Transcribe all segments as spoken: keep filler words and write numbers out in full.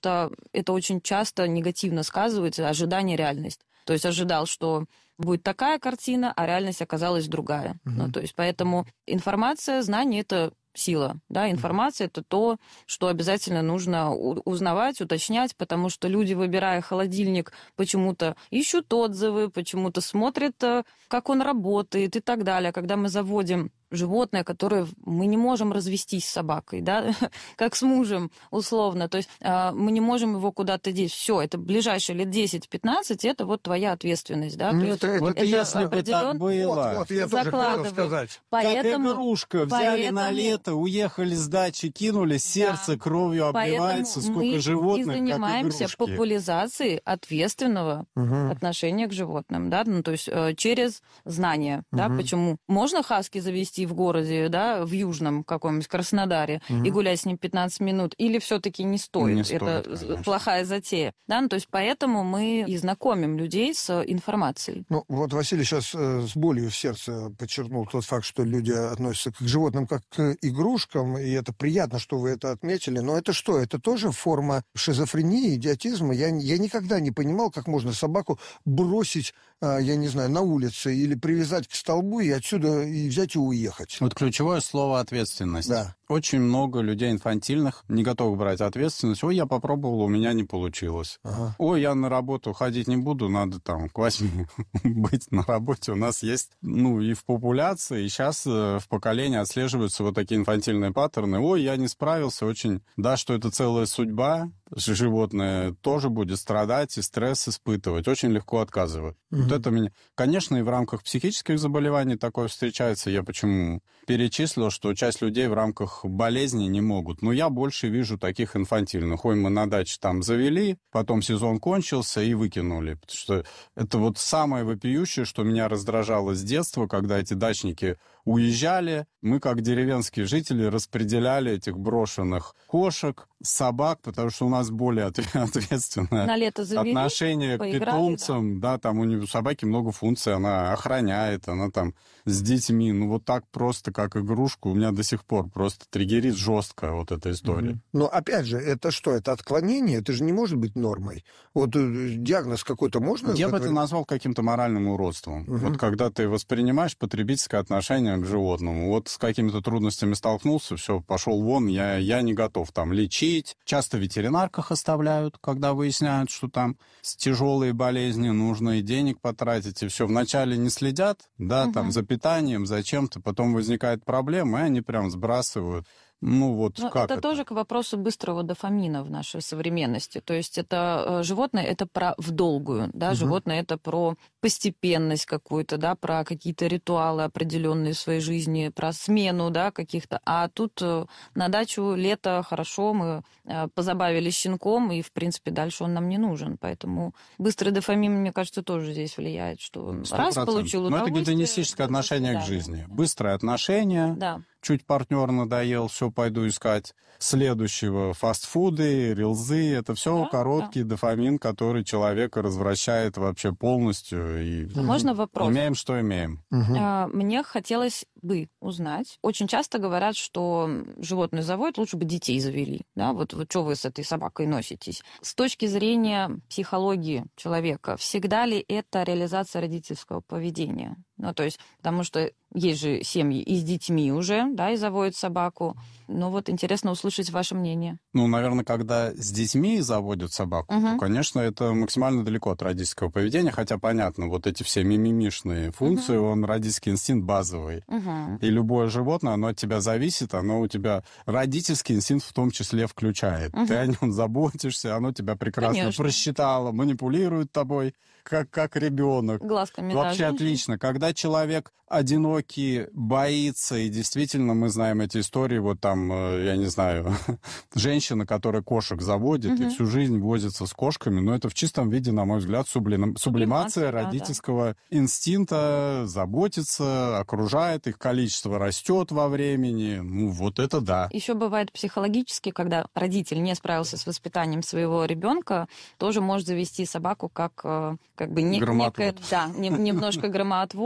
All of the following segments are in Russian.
что это очень часто негативно сказывается, ожидание, реальность. То есть ожидал, что будет такая картина, а реальность оказалась другая. Угу. Ну, то есть поэтому информация, знание – это сила. Да? Информация – это то, что обязательно нужно узнавать, уточнять, потому что люди, выбирая холодильник, почему-то ищут отзывы, почему-то смотрят, как он работает и так далее. Когда мы заводим животное, которое мы не можем развестись с собакой, да, как с мужем, условно. То есть э, мы не можем его куда-то деть. Все, это ближайшие лет десять-пятнадцать, это вот твоя ответственность, да. Ну, это, это, вот это если бы так было. Вот, вот, я тоже хотел сказать. Поэтому, как игрушка, взяли поэтому, на лето, уехали с дачи, кинули, сердце да, кровью обливается, сколько животных, мы и занимаемся как популяризацией ответственного угу. отношения к животным, да, ну, то есть э, через знания, угу. да, почему можно хаски завести в городе, да, в южном каком-нибудь Краснодаре угу. и гулять с ним пятнадцать минут, или все-таки не стоит? Не это стоит, конечно. Плохая затея. Да? Ну, то есть поэтому мы и знакомим людей с информацией. Ну, вот Василий сейчас с болью в сердце подчеркнул тот факт, что люди относятся к животным как к игрушкам, и это приятно, что вы это отметили, но это что? Это тоже форма шизофрении, идиотизма? Я, я никогда не понимал, как можно собаку бросить, я не знаю, на улице или привязать к столбу и отсюда и взять и уехать. Вот ключевое слово «ответственность». Да. Очень много людей инфантильных не готовы брать ответственность. Ой, я попробовал, у меня не получилось. Ага. Ой, я на работу ходить не буду, надо там к восьми быть на работе. У нас есть, ну, и в популяции, и сейчас в поколении отслеживаются вот такие инфантильные паттерны. Ой, я не справился, очень... Да, что это целая судьба, животное тоже будет страдать и стресс испытывать. Очень легко отказывать. Mm-hmm. Вот это меня... Конечно, и в рамках психических заболеваний такое встречается. Я почему перечислил, что часть людей в рамках болезни не могут. Но я больше вижу таких инфантильных. Ой, мы на даче там завели, потом сезон кончился и выкинули. Потому что это вот самое вопиющее, что меня раздражало с детства, когда эти дачники уезжали. Мы, как деревенские жители, распределяли этих брошенных кошек, собак, потому что у нас более ответственное на лето завели, отношение поиграли, к питомцам. Да. Да, там у нее собаки много функций, она охраняет, она там с детьми. Ну, вот так просто, как игрушку, у меня до сих пор просто триггерит жестко вот эта история. Mm-hmm. Но, опять же, это что? Это отклонение? Это же не может быть нормой. Вот диагноз какой-то можно... Я который... бы это назвал каким-то моральным уродством. Mm-hmm. Вот когда ты воспринимаешь потребительское отношение к животному, вот с какими-то трудностями столкнулся, все, пошел вон, я, я не готов там лечить. Часто в ветеринарках оставляют, когда выясняют, что там тяжелые болезни, нужно и денег потратить, и все. Вначале не следят, да, угу. там, за питанием, за чем-то, потом возникает проблема, и они прям сбрасывают. Ну, вот Но как это, это тоже к вопросу быстрого дофамина в нашей современности. То есть это животное, это про в долгую, да, угу. животное это про постепенность какую-то, да, про какие-то ритуалы определенные в своей жизни, про смену, да, каких-то. А тут на дачу лето, хорошо, мы позабавились щенком, и, в принципе, дальше он нам не нужен. Поэтому быстрый дофамин, мне кажется, тоже здесь влияет, что сто процентов. Раз получил удовольствие... Но это гедонистическое отношение к жизни. Быстрое отношение... Да. Чуть партнер надоел, все, пойду искать следующего. Фастфуды, рилзы, это все да, короткий да. дофамин, который человека развращает вообще полностью. И можно вопрос? Имеем, что имеем. Угу. Мне хотелось бы узнать. Очень часто говорят, что животное заводит, лучше бы детей завели. Да? Вот, вот что вы с этой собакой носитесь? С точки зрения психологии человека, всегда ли это реализация родительского поведения? Ну, то есть, потому что есть же семьи и с детьми уже, да, и заводят собаку. Ну, вот интересно услышать ваше мнение. Ну, наверное, когда с детьми заводят собаку, угу. то, конечно, это максимально далеко от родительского поведения, хотя, понятно, вот эти все мимимишные функции, угу. он родительский инстинкт базовый. Угу. И любое животное, оно от тебя зависит, оно у тебя родительский инстинкт в том числе включает. Угу. Ты о нем заботишься, оно тебя прекрасно конечно. Просчитало, манипулирует тобой, как, как ребенок. Глазками. Вообще да, отлично. Когда человек одинокий, боится, и действительно мы знаем эти истории, вот там, я не знаю, женщина, которая кошек заводит угу. и всю жизнь возится с кошками, но это в чистом виде, на мой взгляд, сублим... сублимация да, родительского да. инстинкта, заботиться, окружает, их количество растет во времени, ну вот это да. Еще бывает психологически, когда родитель не справился с воспитанием своего ребенка, тоже может завести собаку как, как бы не, некая, да, не, немножко громоотвод,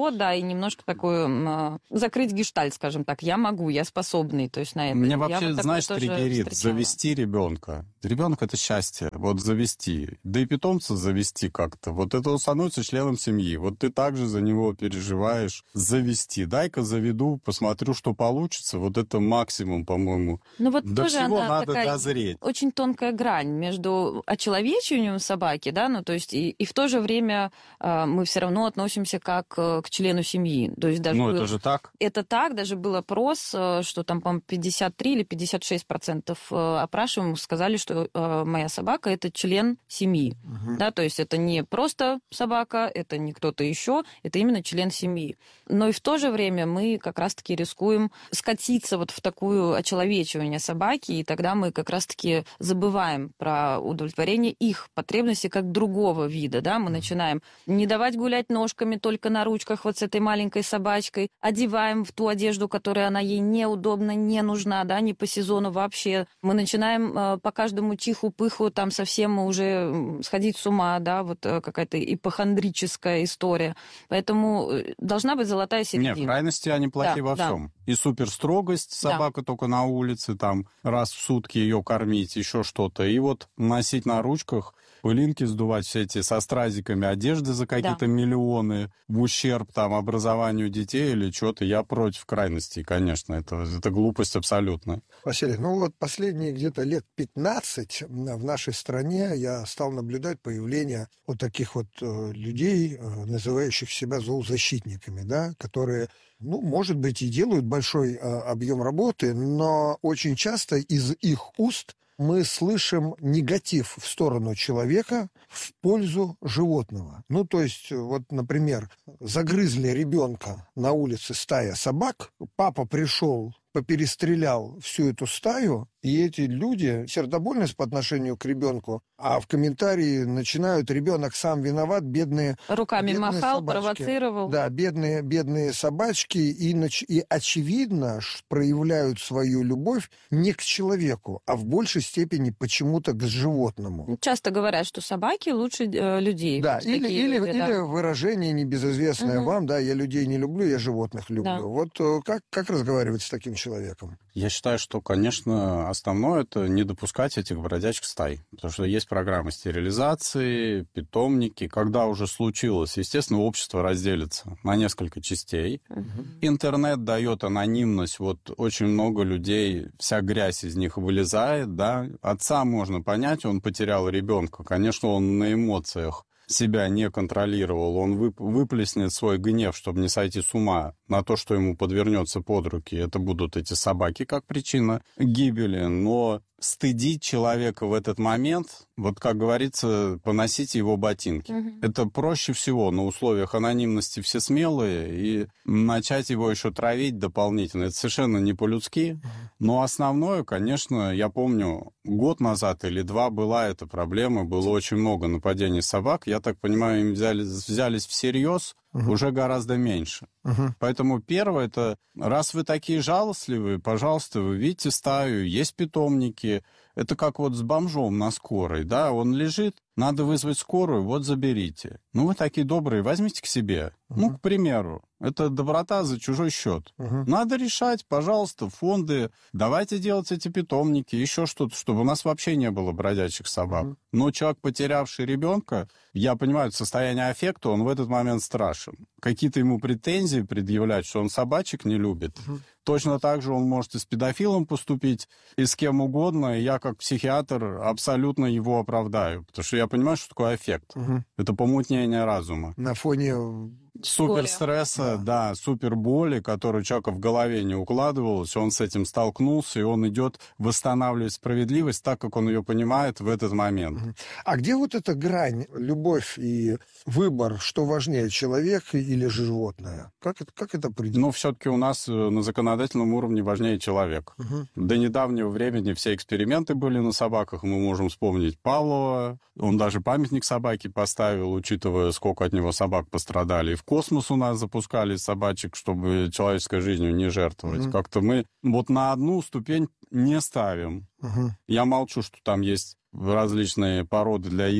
подход, да, и немножко такой э, закрыть гештальт, скажем так. Я могу, я способный, то есть на это. Мне Я вообще, вот знаешь, тоже триггерит встречала. завести ребенка. Ребенок — это счастье, вот завести. Да и питомца завести как-то. Вот это он становится членом семьи. Вот ты также за него переживаешь. Завести. Дай-ка заведу, посмотрю, что получится. Вот это максимум, по-моему. Ну вот До тоже всего она надо такая дозреть. очень тонкая грань между очеловечиванием собаки, да, ну то есть и, и в то же время э, мы все равно относимся как э, к члену семьи. То есть даже Ну, был- это же так. Это так, даже был опрос, э, что там, по-моему, пятьдесят три или пятьдесят шесть процентов э, опрашиваемых сказали, что э, моя собака – это член семьи. Мгм. Да, то есть это не просто собака, это не кто-то еще, это именно член семьи. Но и в то же время мы как раз-таки рискуем скатиться вот в такую очеловечивание собаки, и тогда мы как раз-таки забываем про удовлетворение их потребностей как другого вида, да, мы начинаем не давать гулять ножками только на ручках вот с этой маленькой собачкой, одеваем в ту одежду, которая она ей неудобна, не нужна, да, не по сезону вообще. Мы начинаем э, по каждому чиху-пыху там совсем уже м, сходить с ума, да, вот э, какая-то ипохондрическая история. Поэтому э, должна быть золотая Нет, середина. крайности, они плохи Да, во да. всем. И суперстрогость, Да. собака только на улице, там, раз в сутки ее кормить, еще что-то. И вот носить на ручках, пылинки сдувать, все эти со стразиками одежды за какие-то миллионы в ущерб там образованию детей или что-то. Я против крайностей, конечно. Это, это глупость абсолютно. Василий, ну вот последние где-то лет пятнадцать в нашей стране я стал наблюдать появление вот таких вот э, людей, э, называющих себя зоозащитниками, да, которые, ну, может быть, и делают большой э, объем работы, но очень часто из их уст мы слышим негатив в сторону человека в пользу животного. Ну, то есть, вот, например, загрызли ребенка на улице стая собак, папа пришел, поперестрелял всю эту стаю, и эти люди, сердобольность по отношению к ребенку, а в комментарии начинают: ребенок сам виноват, бедные... Руками бедные махал, собачки. провоцировал. Да, бедные, бедные собачки, и, нач- и очевидно, ш- проявляют свою любовь не к человеку, а в большей степени почему-то к животному. Часто говорят, что собаки лучше э, людей. Да, Вот или, такие или, люди, да. или выражение небезызвестное Мгм. вам, да, я людей не люблю, я животных люблю. Да. Вот э, как, как разговаривать с таким человеком? Я считаю, что, конечно, основное — это не допускать этих бродячих стай. Потому что есть программы стерилизации, питомники. Когда уже случилось, естественно, общество разделится на несколько частей. Интернет дает анонимность. Вот очень много людей, вся грязь из них вылезает, да. Отца можно понять, он потерял ребенка. Конечно, он на эмоциях себя не контролировал, он вып- выплеснет свой гнев, чтобы не сойти с ума, на то, что ему подвернется под руки. Это будут эти собаки как причина гибели. Но стыдить человека в этот момент, вот как говорится, поносите его ботинки. Мгм. Это проще всего на условиях анонимности, все смелые, и начать его еще травить дополнительно. Это совершенно не по-людски. Но основное, конечно, я помню, год назад или два была эта проблема, было очень много нападений собак. Я так понимаю, им взяли, взялись всерьез Мгм. уже гораздо меньше. Мгм. Поэтому первое, это, раз вы такие жалостливые, пожалуйста, вы видите стаю, есть питомники. Это как вот с бомжом на скорой, да, он лежит, надо вызвать скорую, вот заберите. Ну, вы такие добрые, возьмите к себе. Ну, к примеру, это доброта за чужой счет. Мгм. Надо решать, пожалуйста, фонды, давайте делать эти питомники, еще что-то, чтобы у нас вообще не было бродячих собак. Мгм. Но человек, потерявший ребенка, я понимаю, состояние аффекта, он в этот момент страшен. Какие-то ему претензии предъявлять, что он собачек не любит. Мгм. Точно так же он может и с педофилом поступить, и с кем угодно. И я, как психиатр, абсолютно его оправдаю. Потому что я понимаю, что такое аффект. Мгм. Это помутнение разума. На фоне... Супер стресса, Да. да, супер боли, которая у человека в голове не укладывалась, он с этим столкнулся, и он идет восстанавливать справедливость так, как он ее понимает в этот момент. Мгм. А где вот эта грань, любовь и выбор, что важнее, человек или же животное? Как это, как это определить? Но все-таки у нас э, на законодательном уровне важнее человек. Мгм. До недавнего времени все эксперименты были на собаках. Мы можем вспомнить Павлова. Он даже памятник собаке поставил, учитывая, сколько от него собак пострадали. И в космос у нас запускали собачек, чтобы человеческой жизнью не жертвовать. Мгм. Как-то мы вот на одну ступень не ставим. Мгм. Я молчу, что там есть различные породы для еды,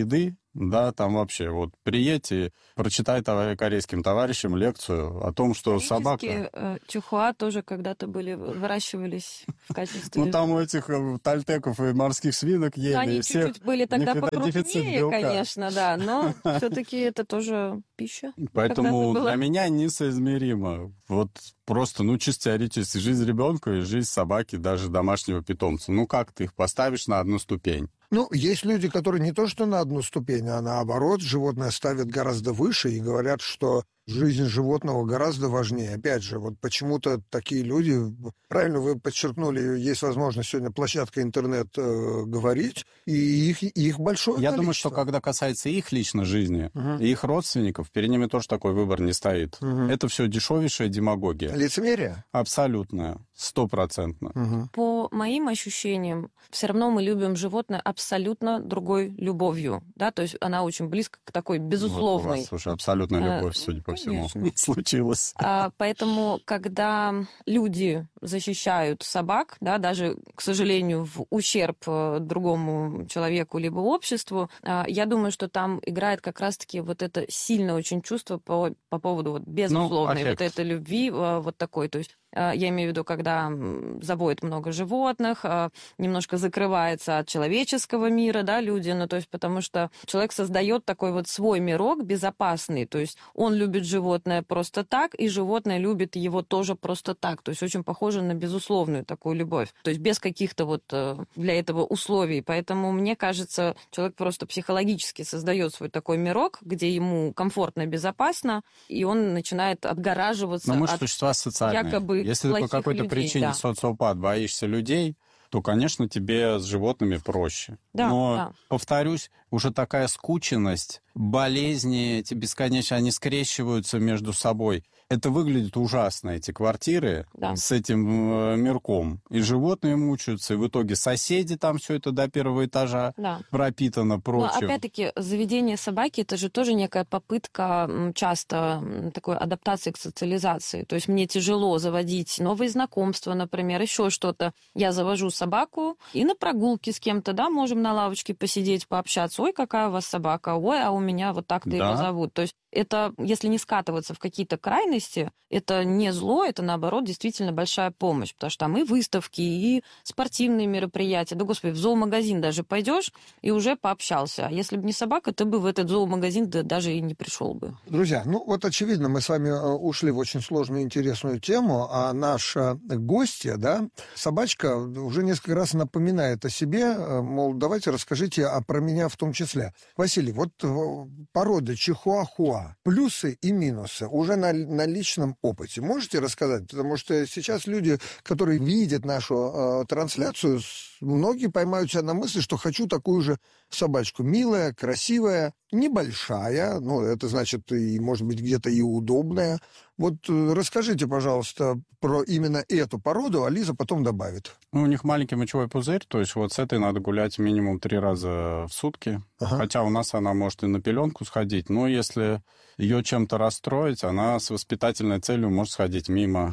Да, там вообще вот приедь и прочитай товар... корейским товарищам лекцию о том, что собака... Э, чихуа тоже когда-то были, выращивались в качестве... Ну, там у этих тальтеков и морских свинок ели. Они всех... чуть-чуть были тогда покрупнее, конечно, да, но все-таки это тоже пища. Поэтому для меня несоизмеримо. Вот просто, ну, чисто теоретически, жизнь ребенка и жизнь собаки, даже домашнего питомца. Ну, как ты их поставишь на одну ступень? Ну, есть люди, которые не то что на одну ступень, а наоборот, животное ставят гораздо выше и говорят, что жизнь животного гораздо важнее. Опять же, вот почему-то такие люди, правильно вы подчеркнули, есть возможность сегодня площадка интернет э, говорить, и их, их большое Я количество. думаю, что когда касается их личной жизни, угу. и их родственников, перед ними тоже такой выбор не стоит. Угу. Это все дешевейшая демагогия. Лицемерие? Абсолютная, стопроцентно. Угу. По моим ощущениям, все равно мы любим животное абсолютно другой любовью, да, то есть она очень близко к такой безусловной. Вот у вас уже абсолютная любовь, судя по всему, случилась. А, поэтому, когда люди защищают собак, да, даже, к сожалению, в ущерб другому человеку либо обществу, а, я думаю, что там играет как раз-таки вот это сильное очень чувство по, по поводу вот безусловной ну, вот этой любви, вот такой, то есть я имею в виду, когда заводят много животных, немножко закрывается от человеческого мира, да, люди, ну, то есть потому что человек создает такой вот свой мирок безопасный, то есть он любит животное просто так, и животное любит его тоже просто так, то есть очень похоже на безусловную такую любовь, то есть без каких-то вот для этого условий, поэтому мне кажется, человек просто психологически создает свой такой мирок, где ему комфортно, безопасно, и он начинает отгораживаться. Но мы же от существа социальные. Якобы Если ты по какой-то людей, причине да. социопат, боишься людей, то, конечно, тебе с животными проще. Да, Но, да. повторюсь, уже такая скученность, болезни эти бесконечно, они скрещиваются между собой. Это выглядит ужасно, эти квартиры да. с этим э, мирком. И животные мучаются, и в итоге соседи там все это до первого этажа да. пропитано прочим. Но опять-таки, заведение собаки, это же тоже некая попытка часто такой адаптации к социализации. То есть мне тяжело заводить новые знакомства, например, еще что-то. Я завожу собаку и на прогулке с кем-то, да, можем на лавочке посидеть, пообщаться. Ой, какая у вас собака, ой, а у меня вот так-то да. его зовут. То есть это, если не скатываться в какие-то крайности, это не зло, это, наоборот, действительно большая помощь, потому что там и выставки, и спортивные мероприятия. Да, господи, в зоомагазин даже пойдешь и уже пообщался. А если бы не собака, ты бы в этот зоомагазин да, даже и не пришел бы. Друзья, ну вот, очевидно, мы с вами ушли в очень сложную и интересную тему, а наша гостья, да, собачка, уже несколько раз напоминает о себе, мол, давайте расскажите а про меня в том числе. Василий, вот порода чихуахуа, плюсы и минусы уже на, на личном опыте. Можете рассказать? Потому что сейчас люди, которые видят нашу э, трансляцию, многие поймают себя на мысли, что хочу такую же собачку. Милая, красивая, небольшая, ну, это значит, и, может быть, где-то и удобная. Вот расскажите, пожалуйста, про именно эту породу, а Лиза потом добавит. Ну, у них маленький мочевой пузырь, то есть вот с этой надо гулять минимум три раза в сутки. Ага. Хотя у нас она может и на пеленку сходить, но если ее чем-то расстроить, она с воспитательной целью может сходить мимо,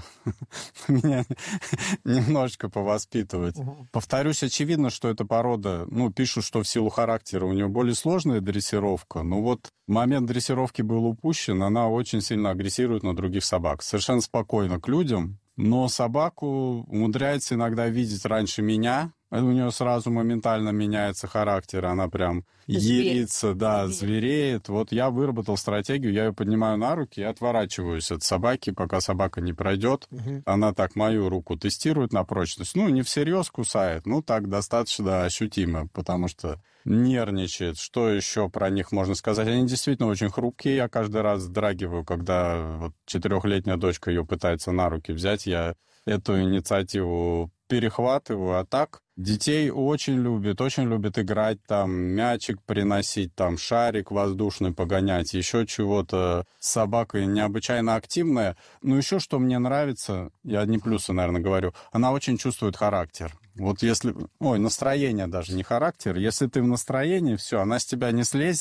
меня немножечко повоспитывать. Повторюсь, очевидно, что эта порода, ну, пишут, что в силу характера у нее более сложная дрессировка, но вот момент дрессировки был упущен, она очень сильно агрессирует на других собак. Совершенно спокойно к людям, но собаку умудряется иногда видеть раньше меня. У нее сразу моментально меняется характер, она прям ерится, да, звереет. Вот я выработал стратегию, я ее поднимаю на руки и отворачиваюсь от собаки, пока собака не пройдет. Угу. Она так мою руку тестирует на прочность. Ну, не всерьез кусает, ну, так достаточно ощутимо, потому что нервничает. Что еще про них можно сказать? Они действительно очень хрупкие. Я каждый раз вздрагиваю, когда вот четырехлетняя дочка ее пытается на руки взять. Я эту инициативу перехватываю, а так детей очень любят, очень любят играть, там, мячик приносить, там, шарик воздушный погонять, еще чего-то. Собака необычайно активная. Но еще что мне нравится, я не плюсы, наверное, говорю, она очень чувствует характер. Вот если... Ой, настроение даже, не характер. Если ты в настроении, все, она с тебя не слезет,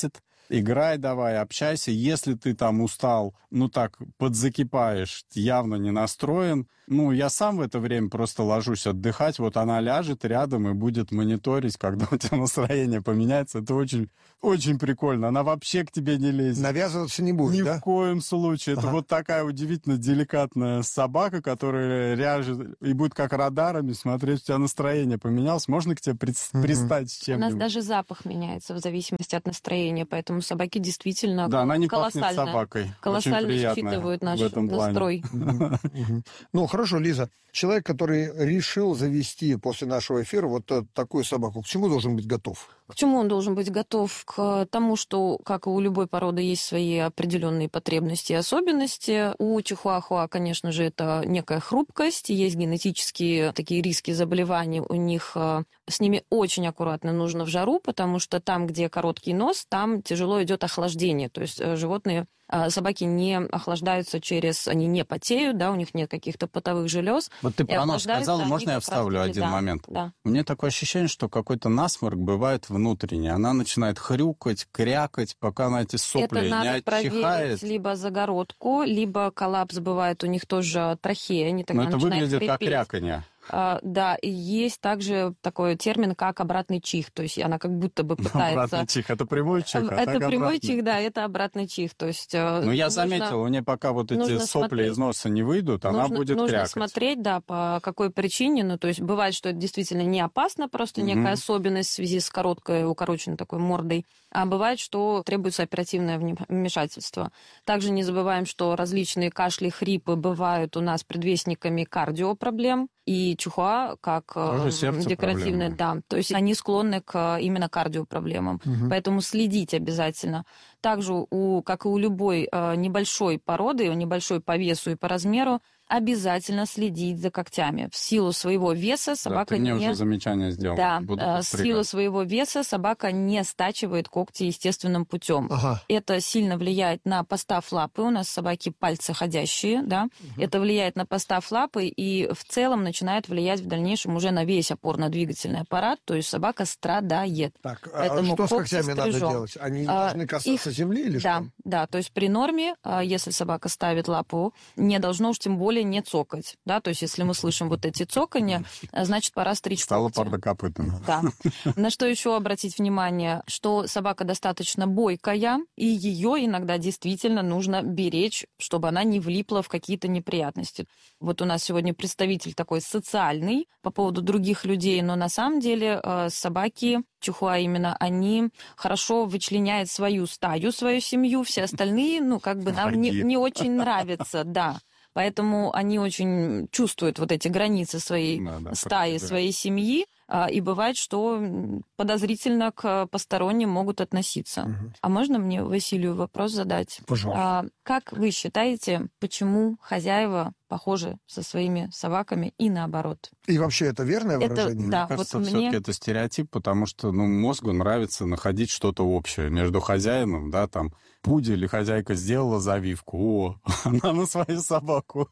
играй давай, общайся. Если ты там устал, ну так, подзакипаешь, явно не настроен, ну, я сам в это время просто ложусь отдыхать, вот она ляжет рядом и будет мониторить, когда у тебя настроение поменяется. Это очень, очень прикольно. Она вообще к тебе не лезет. Навязываться не будет, Ни да? в коем случае. Это Ага. вот такая удивительно деликатная собака, которая ляжет и будет как радарами смотреть, у тебя настроение поменялось. Можно к тебе прис- Мгм. пристать с У чем-нибудь? нас даже запах меняется в зависимости от настроения, поэтому собаки действительно Да, она не пахнет колоссально, собакой. Очень колоссально приятная считывают наш в этом плане. настрой. Мгм. Мгм. Ну, хорошо, Лиза. Человек, который решил завести после нашего эфира вот э, такую собаку, к чему должен быть готов? К чему он должен быть готов? К тому, что, как и у любой породы, есть свои определенные потребности и особенности. У чихуахуа, конечно же, это некая хрупкость, есть генетические такие риски заболеваний. У них э, с ними очень аккуратно нужно в жару, потому что там, где короткий нос, там тяжело идет охлаждение. То есть э, животные, э, собаки не охлаждаются через... Они не потеют, да, у них нет каких-то потовых желез. Вот ты И про нос охлаждаются сказала, они можно я как вставлю раз-таки, один да, момент? Да. У меня такое ощущение, что какой-то насморк бывает внутренний. Она начинает хрюкать, крякать, пока она эти сопли Это не надо проверить отчихает. либо загородку, либо коллапс бывает, у них тоже трахея, они тогда Но это начинают выглядит как хрипеть. кряканье. А, да, и есть также такой термин, как обратный чих, то есть она как будто бы пытается... Обратный чих. Это прямой чих, а Это так прямой обратный. чих, да, это обратный чих, то есть... э, Ну, я нужно- заметил, у нее пока вот эти нужно сопли смотреть. из носа не выйдут, она нужно, будет нужно крякать. смотреть, да, по какой причине. Ну, то есть бывает, что это действительно не опасно, просто Мгм. некая особенность в связи с короткой, укороченной такой мордой. А бывает, что требуется оперативное вне- вмешательство. Также не забываем, что различные кашли, хрипы бывают у нас предвестниками кардиопроблем. И чихуа, как Тоже э, сердце декоративные, да. То есть они склонны к э, именно кардиопроблемам. Мгм. Поэтому следить обязательно. Также, у, как и у любой э, небольшой породы, небольшой по весу и по размеру, обязательно следить за когтями. В силу своего веса Да, собака ты мне не... уже замечание сделал. Да, Буду э, в силу подстригать. своего веса собака не стачивает когти естественным путем. Ага. Это сильно влияет на постав лапы. У нас собаки пальцеходящие, да. Это влияет на постав лапы и в целом начинает влиять в дальнейшем уже на весь опорно-двигательный аппарат. То есть собака страдает. Так, а Поэтому что с когти когтями надо стрижем. делать? Они не А, должны касаться их- земли или Да, что? да, то есть при норме, а, если собака ставит лапу, не должно уж тем более не цокать. Да, то есть если мы слышим вот эти цоканья, а, значит, пора стричь Стала когти. пардокопытным. Да. На что еще обратить внимание, что собака достаточно бойкая, и ее иногда действительно нужно беречь, чтобы она не влипла в какие-то неприятности. Вот у нас сегодня представитель такой социальный по поводу других людей, но на самом деле э, собаки, чихуа именно, они хорошо вычленяют свою стаю, свою семью, все остальные, ну, как бы нам не, Враги. не очень нравятся, да. Поэтому они очень чувствуют вот эти границы своей Да, да, стаи, правда. своей семьи, а, и бывает, что м, подозрительно к посторонним могут относиться. Мгм. А можно мне Пожалуйста. Василию вопрос задать? А, как вы считаете, почему хозяева похожи со своими собаками и наоборот? И вообще это верное Это, выражение? да, Мне кажется, вот все-таки мне... это стереотип, потому что ну, мозгу нравится находить что-то общее между хозяином, да, там, пудель или хозяйка сделала завивку, о, она на свою собаку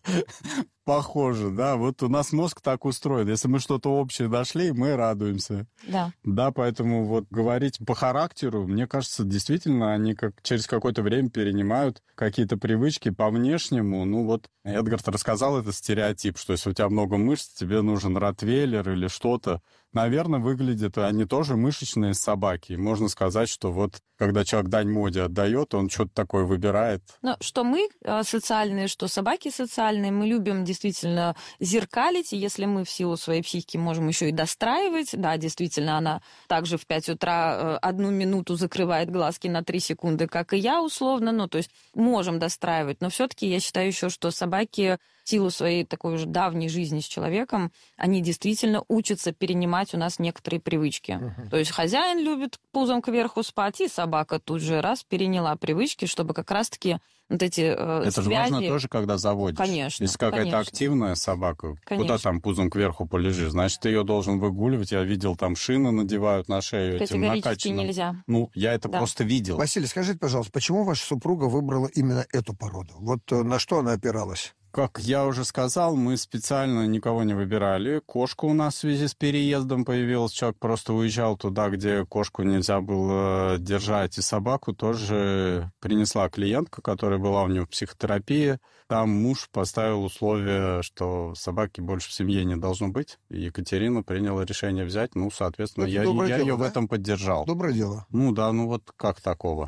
похожа, да, вот у нас мозг так устроен, если мы что-то общее нашли, мы радуемся. Да. Да, поэтому вот говорить по характеру, мне кажется, действительно, они как через какое-то время перенимают какие-то привычки по внешнему. Ну вот Эдгард рассказал, это стереотип, что если у тебя много мышц, тебе нужен ротвейлер или что-то. Наверное, выглядят они тоже мышечные собаки. И можно сказать, что вот когда человек дань моде отдает, он что-то такое выбирает. Но что мы э, социальные, что собаки социальные, мы любим действительно зеркалить, и если мы в силу своей психики можем еще и достраивать, да, действительно, она также в пять утра э, одну минуту закрывает глазки на три секунды, как и я условно, ну, то есть можем достраивать, но все-таки я считаю еще, что собаки в силу своей такой уже давней жизни с человеком, они действительно учатся перенимать у нас некоторые привычки. Uh-huh. То есть хозяин любит пузом кверху спать, и собака тут же раз переняла привычки, чтобы как раз-таки вот эти э, Это связи... же важно тоже, когда заводишь. Конечно, Если какая-то конечно. активная собака, Конечно. куда там пузом кверху полежишь, значит, ты ее должен выгуливать. Я видел, там шины надевают на шею этим Категорически накачанным. нельзя. Ну, я это Да. просто видел. Василий, скажите, пожалуйста, почему ваша супруга выбрала именно эту породу? Вот э, на что она опиралась? Как я уже сказал, мы специально никого не выбирали. Кошка у нас в связи с переездом появилась. Человек просто уезжал туда, где кошку нельзя было держать. И собаку тоже принесла клиентка, которая была у нее в психотерапии. Там муж поставил условие, что собаки больше в семье не должно быть. И Екатерина приняла решение взять. Ну, соответственно, я, я дело, ее да? в этом поддержал. Доброе дело. Ну да, ну вот как такого?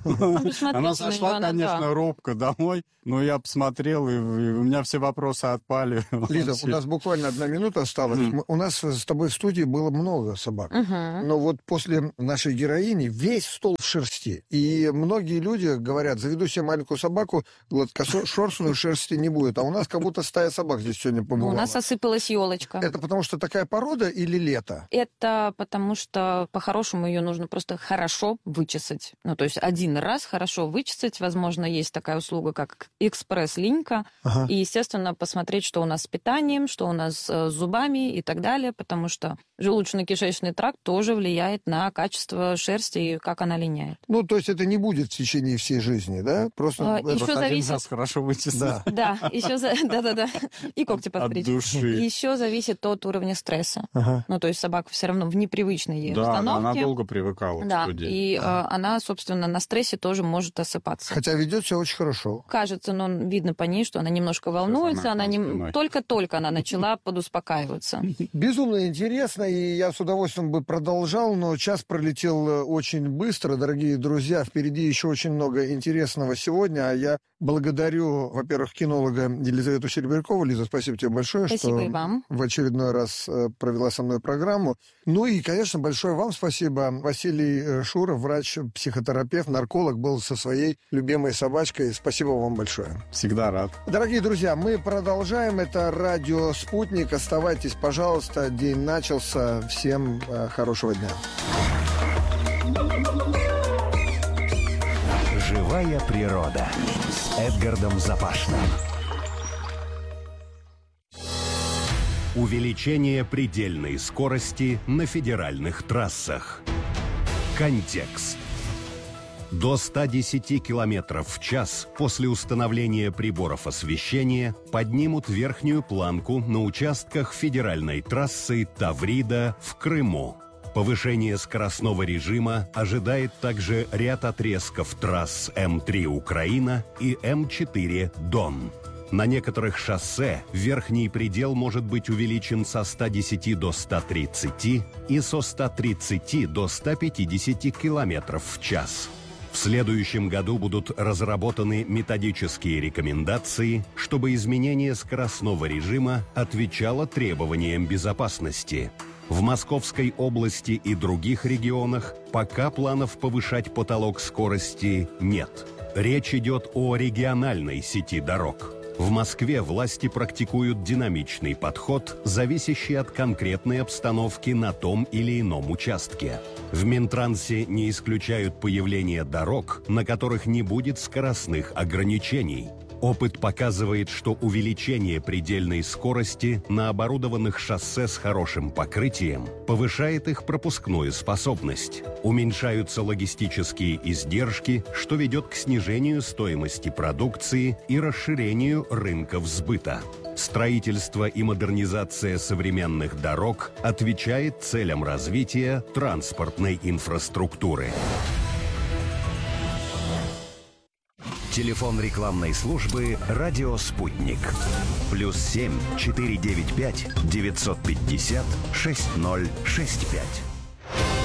Она зашла, конечно, робко домой, но я посмотрел, и у меня все вопросы отпали. Лиза, у нас буквально одна минута осталась. Mm. У нас с тобой в студии было много собак. Uh-huh. Но вот после нашей героини весь стол в шерсти. И многие люди говорят, заведу себе маленькую собаку, гладкошерстную, шерсти не будет. А у нас как будто стая собак здесь сегодня побывала. У нас осыпалась елочка. Это потому что такая порода или лето? Это потому что по-хорошему ее нужно просто хорошо вычесать. Ну, то есть один раз хорошо вычесать. Возможно, есть такая услуга, как экспресс-линька. Ага. И, естественно, посмотреть, что у нас с питанием, что у нас с зубами и так далее, потому что желудочно-кишечный тракт тоже влияет на качество шерсти и как она линяет. Ну, то есть это не будет в течение всей жизни, да? Просто, а, это еще зависит... раз хорошо вычесать. Да, да, еще за... да-да-да. И когти подстричь. От души. Еще зависит от уровня стресса. Ага. Ну, то есть собака все равно в непривычной ей да, установке. Да, она долго привыкала да, к студии. И а. она, собственно, на стрессе тоже может осыпаться. Хотя ведет себя очень хорошо. Кажется, но видно по ней, что она немножко волнуется. Она, она не... Только-только она начала подуспокаиваться. Безумно интересно, и я с удовольствием бы продолжал, но час пролетел очень быстро. Дорогие друзья, впереди еще очень много интересного сегодня. А я благодарю, во-первых, кинолога Елизавету Серебрякову. Лиза, спасибо тебе большое, спасибо что и вам. В очередной раз провела со мной программу. Ну и, конечно, большое вам спасибо. Василий Шуров, врач-психотерапевт, нарколог, был со своей любимой собачкой. Спасибо вам большое. Всегда рад. Дорогие друзья, мы продолжаем. Это радио «Спутник». Оставайтесь, пожалуйста. День начался. Всем э, хорошего дня. Живая природа с Эдгардом Запашным. Увеличение предельной скорости на федеральных трассах. Контекст. До ста десяти километров в час после установления приборов освещения поднимут верхнюю планку на участках федеральной трассы Таврида в Крыму. Повышение скоростного режима ожидает также ряд отрезков трасс эм три «Украина» и эм четыре «Дон». На некоторых шоссе верхний предел может быть увеличен со ста десяти до ста тридцати и со ста тридцати до ста пятидесяти километров в час. В следующем году будут разработаны методические рекомендации, чтобы изменение скоростного режима отвечало требованиям безопасности. В Московской области и других регионах пока планов повышать потолок скорости нет. Речь идет о региональной сети дорог. В Москве власти практикуют динамичный подход, зависящий от конкретной обстановки на том или ином участке. В Минтрансе не исключают появление дорог, на которых не будет скоростных ограничений. Опыт показывает, что увеличение предельной скорости на оборудованных шоссе с хорошим покрытием повышает их пропускную способность. Уменьшаются логистические издержки, что ведет к снижению стоимости продукции и расширению рынков сбыта. Строительство и модернизация современных дорог отвечает целям развития транспортной инфраструктуры. Телефон рекламной службы «Радио Спутник». Плюс семь четыре девять пять девятьсот пятьдесят шесть ноль шесть пять.